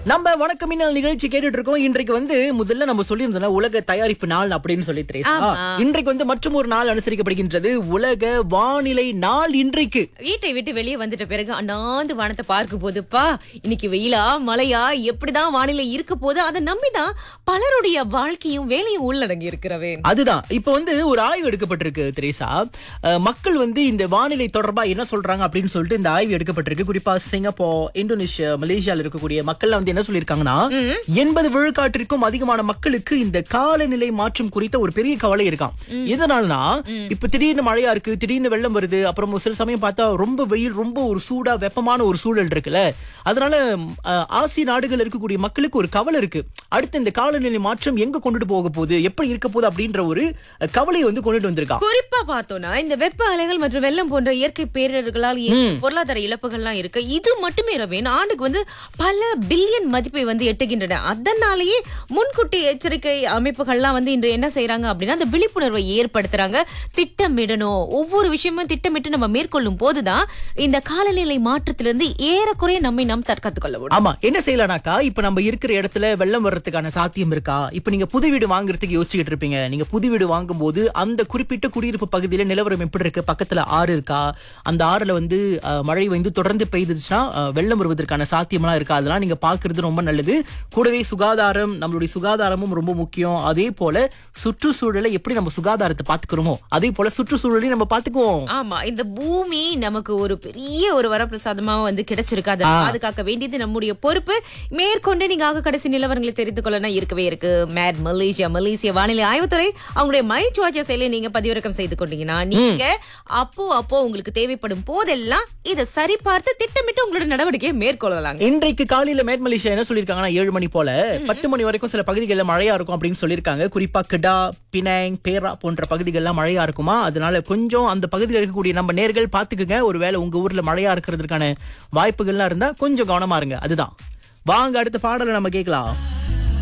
நம்ம வணக்கம் மின்னல் நிகழ்ச்சி கேட்டுட்டு இருக்கோம். இன்றைக்கு முதல்ல நம்ம சொல்லியிருந்தோம் உலக தயாரிப்பு நாள் அப்படின்னு சொல்லி தெரியுமா. இன்றைக்கு மற்றும் ஒரு நாள் அனுசரிக்கப்படுகின்றது, உலக வானிலை நாள். இன்றைக்கு வீட்டை விட்டு வெளியே வந்துட்ட பிறகு அண்ணாந்து வானத்தை பார்க்கும் போதுப்பா, இன்னைக்கு வெயிலா மழையா எப்படிதான் வானிலை இருக்க போது, அதை நம்பிதான் பலருடைய வாழ்க்கையும் வேலையும் உள்ளடங்கி இருக்கிறவே. அதுதான் இப்ப ஒரு ஆய்வு எடுக்கப்பட்டிருக்கு தெரியுசா. மக்கள் இந்த வானிலை தொடர்பா என்ன சொல்றாங்க அப்படின்னு சொல்லிட்டு இந்த ஆய்வு எடுக்கப்பட்டிருக்கு. குறிப்பா சிங்கப்பூர், இந்தோனேஷியா, மலேசியால இருக்கக்கூடிய மக்கள் என்ன சொல்லிருக்காங்கன்னா, 80 விழுக்காட்டிற்கும் அதிகமான மக்களுக்கு இந்த காலநிலை மாற்றம் குறித்த ஒரு பெரிய கவலை இருக்காம். எதனாலனா, இப்ப திடீர்னு மழையா இருக்கு, திடீர்னு வெள்ளம் வருது, அப்புறம் சில சமயம் பார்த்தா ரொம்ப வெயில், ரொம்ப ஒரு சூடா வெப்பமான ஒரு சூழல் இருக்குல்ல. அதனால ஆசிய நாடுகள் இருக்கக்கூடிய மக்களுக்கு ஒரு கவலை இருக்கு. அடுத்து இந்த காலநிலை மாற்றம் எங்க கொண்டுட்டு போக போகுது, எப்படி இருக்க போகுது அப்படின்ற ஒரு கவலையை கொண்டுட்டு வந்திருக்கான். குறிப்பா பார்த்தோம்னா, இந்த வெப்ப அலைகள் மற்றும் வெள்ளம் போன்ற இயற்கை பேரிடர்களால் பொருளாதார இழப்புகள்லாம் இருக்கு. இது மட்டுமே ரவேன் ஆண்டுக்கு பல பில்லியன் மதிப்பை எட்டுகின்றன. அதனாலேயே முன்கூட்டி எச்சரிக்கை அமைப்புகள்லாம் இன்று என்ன செய்யறாங்க அப்படின்னா, அந்த விழிப்புணர்வை ஏற்படுத்துறாங்க. திட்டமிடணும், ஒவ்வொரு விஷயமும் திட்டமிட்டு நம்ம மேற்கொள்ளும் போதுதான் இந்த காலநிலை மாற்றத்திலிருந்து ஏறக்குறைய நம்மை நாம் தற்காத்துக் கொள்ள முடியும். ஆமா, என்ன செய்யலாம்னாக்கா, இப்ப நம்ம இருக்கிற இடத்துல வெள்ளம் வர்றதுக்கான சாத்தியம் இருக்கா? இப்ப நீங்க புது வீடு வாங்குறதுக்கு யோசிச்சுட்டு இருப்பீங்க. நீங்க புது வீடு வாங்கும் போது அந்த குறிப்பிட்ட குடியிருப்பு பகுதியில நிலவரம் எப்படி இருக்கு, பக்கத்துல ஆறு இருக்கா, அந்த ஆறுல மழை தொடர்ந்து பெய்துச்சுன்னா வெள்ளம் வருவதற்கான சாத்தியம் எல்லாம் இருக்கா, அதெல்லாம் நீங்க பாக்குறது ரொம்ப நல்லது. கூடவே சுகாதாரம், நம்மளுடைய சுகாதாரமும் ரொம்ப முக்கியம். அதே போல சுற்றுச்சூழலை எப்படி நம்ம சுகாதாரத்தை பாத்துக்கிறோமோ அதே போல சுற்றுச்சூழலையும் நம்ம பாத்துக்குவோம். ஆமா, இந்த பூமி நமக்கு ஒரு பெரிய ஒரு வரப்பிரசாதமா கிடைச்சிருக்கு. அதை பாதுகாக்க வேண்டியது நம்முடைய பொறுப்பு. மேற்கொண்டு நீங்க கடைசி நிலவரங்களை தெரிந்து கொள்ளணும் இருக்கவே இருக்கு. மேட் மலேசிய வானிலை ஆய்வுத்துறை அவங்களுடைய மை சார்ஜ் செயலை நீங்க பதிவிறக்கம் செய்து கொண்டீங்கன்னா, நீங்க அப்போ உங்களுக்கு தேவைப்படும் போதெல்லாம் இதை சரிபார்த்து திட்டமிட்டு உங்களோட நடவடிக்கையை மேற்கொள்ளலாம். இன்றைக்கு காலையில மேட் மலேசியா என்ன சொல்லிருக்காங்கன்னா, 7 மணி போல 10 மணி வரைக்கும் சில பகுதிகளில் மழையா இருக்கும் அப்படின்னு சொல்லியிருக்காங்க. குறிப்பா கிடா, பினாங், பேரா போன்ற பகுதிகள்லாம் மழையா இருக்குமா. அதனால கொஞ்சம் அந்த பகுதியில் இருக்கக்கூடிய நம்ம நேர்கள் பாத்துக்குங்க. ஒருவேளை உங்க ஊர்ல மழையா இருக்கிறதுக்கான வாய்ப்புகள்லாம் இருந்தா கொஞ்சம் கவனமா இருங்க. அதுதான். வாங்க அடுத்த பாடலை நம்ம கேட்கலாம்.